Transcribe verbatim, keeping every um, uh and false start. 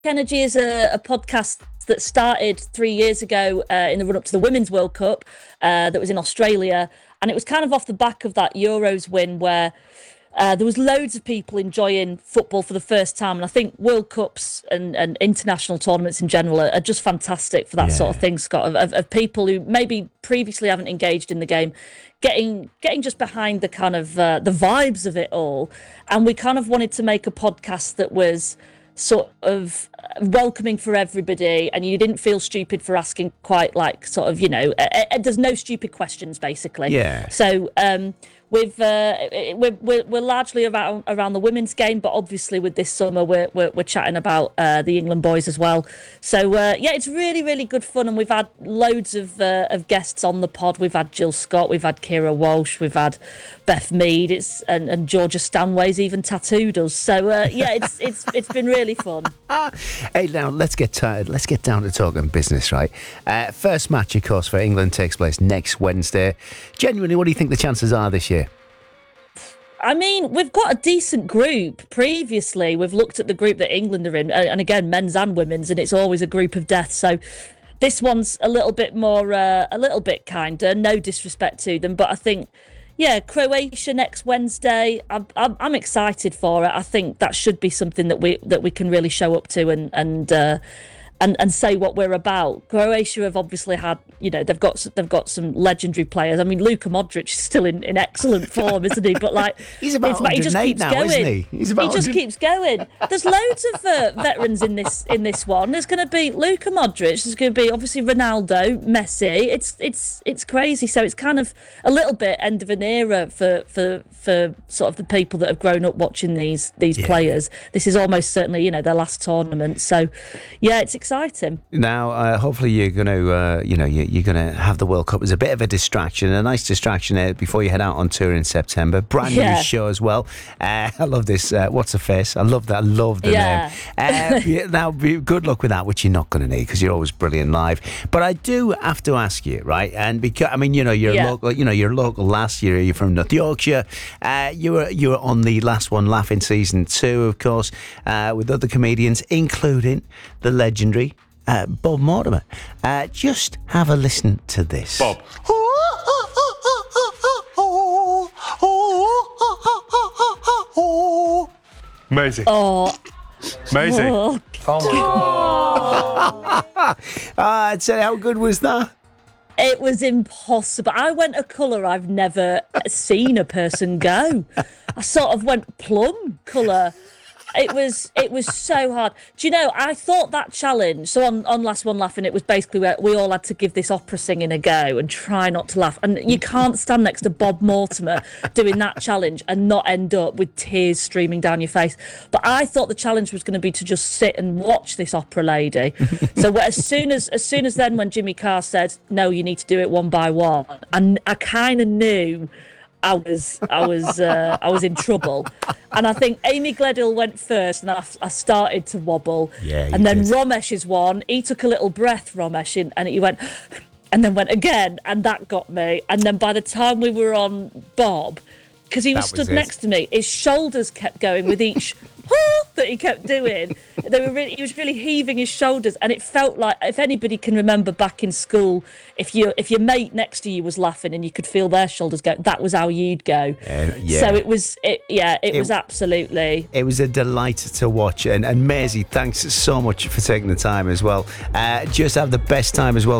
Energy is a, a podcast that started three years ago uh, in the run-up to the Women's World Cup uh, that was in Australia. And it was kind of off the back of that Euros win where uh, there was loads of people enjoying football for the first time. And I think World Cups and, and international tournaments in general are, are just fantastic for that yeah. sort of thing, Scott, of, of, of people who maybe previously haven't engaged in the game, getting getting just behind the kind of uh, the vibes of it all. And we kind of wanted to make a podcast that was sort of welcoming for everybody, and you didn't feel stupid for asking quite like sort of, you know, uh, uh, there's no stupid questions basically. Yeah. So um, we've uh, we're, we're we're largely around around the women's game, but obviously with this summer we're we're, we're chatting about uh, the England boys as well. So uh, yeah, it's really really good fun, and we've had loads of uh, of guests on the pod. We've had Jill Scott, we've had Kira Walsh, we've had Beth Mead, it's and, and Georgia Stanway's even tattooed us. So uh, yeah, it's it's it's been really fun. Hey, now let's get to, let's get down to talking business, right? Uh, first match, of course, for England takes place next Wednesday. Genuinely, what do you think the chances are this year? I mean, we've got a decent group. Previously, we've looked at the group that England are in, and again, men's and women's, and it's always a group of death. So this one's a little bit more, uh, a little bit kinder. No disrespect to them, but I think, yeah, Croatia next Wednesday. I'm, I'm, I'm excited for it. I think that should be something that we that we can really show up to and and. Uh, And, and say what we're about. Croatia have obviously had, you know, they've got they've got some legendary players. I mean, Luka Modric is still in, in excellent form, isn't he? But like, he's about he just keeps now, going. Isn't he? He's about he just keeps going. There's loads of uh, veterans in this in this one. There's going to be Luka Modric. There's going to be obviously Ronaldo, Messi. It's it's it's crazy. So it's kind of a little bit end of an era for for for sort of the people that have grown up watching these these yeah. players. This is almost certainly, you know, their last tournament. So yeah, it's exciting. Exciting. Now, uh, hopefully, you're going to, uh, you know, you, you're going to have the World Cup as a bit of a distraction, a nice distraction uh, before you head out on tour in September. Brand yeah. new show as well. Uh, I love this. Uh, What's a face? I love that. I love the yeah. name. Uh, yeah, now, good luck with that, which you're not going to need because you're always brilliant live. But I do have to ask you, right? And because I mean, you know, you're yeah. local. You know, you're local. Last year, you're from North Yorkshire. Uh, you were you were on the Last One Laughing season two, of course, uh, with other comedians, including the legendary. Uh, Bob Mortimer. Uh, just have a listen to this. Bob. Amazing. Oh. Amazing. Oh, oh my God. uh, so how good was that? It was impossible. I went a colour I've never seen a person go. I sort of went plum colour. It was it was so hard. Do you know, I thought that challenge, so on, on Last One Laughing, it was basically where we all had to give this opera singing a go and try not to laugh. And you can't stand next to Bob Mortimer doing that challenge and not end up with tears streaming down your face. But I thought the challenge was going to be to just sit and watch this opera lady. So as soon as as soon as then when Jimmy Carr said, no, you need to do it one by one, and I kind of knew I was I was uh, I was in trouble, and I think Amy Gledhill went first, and I, I started to wobble, yeah, and then did. Romesh's one. He took a little breath, Romesh, and, and he went, and then went again, and that got me. And then by the time we were on Bob, because he was That was stood it. next to me, his shoulders kept going with each that he kept doing. They were really, he was really heaving his shoulders, and it felt like, if anybody can remember back in school, if you if your mate next to you was laughing and you could feel their shoulders go, that was how you'd go. Uh, yeah. So it was, it, yeah, it, It- was absolutely. It was a delight to watch. And, and Maisie, thanks so much for taking the time as well. Uh, just have the best time as well.